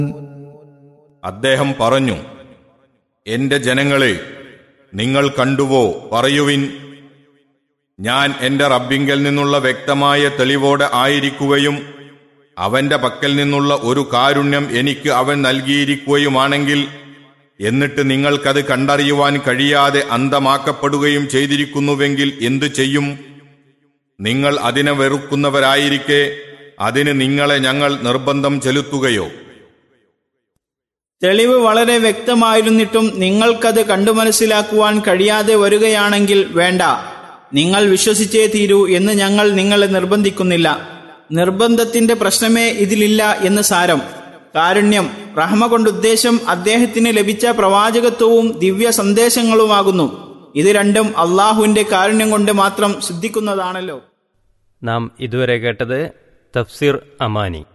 അദ്ദേഹം പറഞ്ഞു, എന്റെ ജനങ്ങളെ, നിങ്ങൾ കണ്ടുവോ? പറയുവിൻ. ഞാൻ എന്റെ റബ്ബിങ്കൽ നിന്നുള്ള വ്യക്തമായ തെളിവോടെ ആയിരിക്കുകയും അവന്റെ പക്കൽ നിന്നുള്ള ഒരു കാരുണ്യം എനിക്ക് അവൻ നൽകിയിരിക്കുകയുമാണെങ്കിൽ, എന്നിട്ട് നിങ്ങൾക്കത് കണ്ടറിയുവാൻ കഴിയാതെ അന്ധമാക്കപ്പെടുകയും ചെയ്തിരിക്കുന്നുവെങ്കിൽ എന്തു ചെയ്യും? നിങ്ങൾ അതിനെ വെറുക്കുന്നവരായിരിക്കെ അതിന് നിങ്ങളെ ഞങ്ങൾ നിർബന്ധം ചെലുത്തുകയോ? തെളിവ് വളരെ വ്യക്തമായിരുന്നിട്ടും നിങ്ങൾക്കത് കണ്ടു മനസ്സിലാക്കുവാൻ കഴിയാതെ വരികയാണെങ്കിൽ വേണ്ട, നിങ്ങൾ വിശ്വസിച്ചേ തീരൂ എന്ന് ഞങ്ങൾ നിങ്ങളെ നിർബന്ധിക്കുന്നില്ല. നിർബന്ധത്തിന്റെ പ്രശ്നമേ ഇതിലില്ല എന്ന് സാരം. കാരുണ്യം, റഹ്മ കൊണ്ടുദ്ദേശം അദ്ദേഹത്തിന് ലഭിച്ച പ്രവാചകത്വവും ദിവ്യ സന്ദേശങ്ങളുമാകുന്നു. ഇത് രണ്ടും അള്ളാഹുവിന്റെ കാരുണ്യം കൊണ്ട് മാത്രം സിദ്ധിക്കുന്നതാണല്ലോ. നാം ഇതുവരെ കേട്ടത് തഫ്സീർ അമാനി.